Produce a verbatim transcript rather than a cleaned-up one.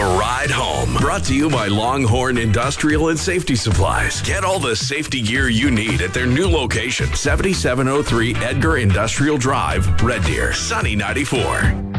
Ride Home. Brought to you by Longhorn Industrial and Safety Supplies. Get all the safety gear you need at their new location, seventy-seven oh three Edgar Industrial Drive, Red Deer, Sunny ninety-four.